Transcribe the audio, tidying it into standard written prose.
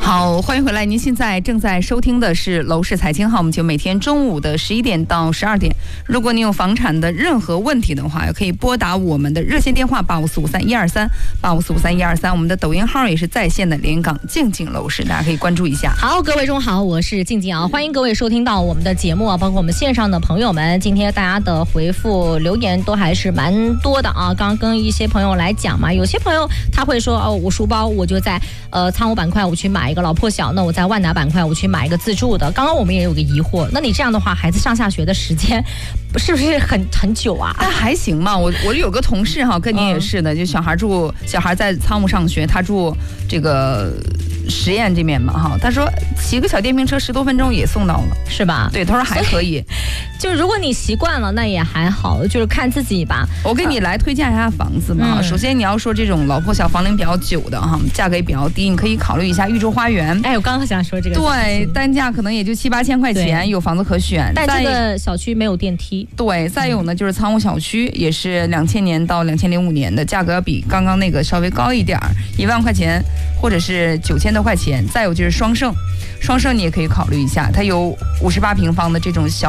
好，欢迎回来。您现在正在收听的是楼市财经号，我们就每天中午的11点到12点。如果您有房产的任何问题的话，可以拨打我们的热线电话85453123，85453123。我们的抖音号也是在线的连港静静楼市，大家可以关注一下。 好，各位中午好，我是静静啊，欢迎各位收听到我们的节目啊，包括我们线上的朋友们，今天大家的回复留言都还是蛮多的啊。刚刚跟一些朋友来讲嘛，有些朋友他会说哦，我书包我就在仓务板块我去买一个老破小，那我在万达板块我去买一个自住的。刚刚我们也有个疑惑，那你这样的话，孩子上下学的时间是不是很久啊？ 那还行嘛，我有个同事哈，跟你也是的，就小孩在仓务上学，他住这个实验这边嘛哈，他说骑个小电瓶车10多分钟也送到了， 是吧？ 对，他说还可以。 就如果你习惯了，那也还好，就是看自己吧。 我给你来推荐一下房子嘛。首先你要说这种老破小房龄比较久的哈，价格也比较低，你可以考虑一下玉洲花园。 哎，我刚刚想说这个。 对，单价可能也就7、8千块钱，有房子可选。 但这个小区没有电梯。 对，再有呢就是仓务小区，也是2000年到2005年的，价格要比刚刚那个稍微高一点，1万块钱或者是9000多块钱。再有就是双盛你也可以考虑一下，它有58平方的这种小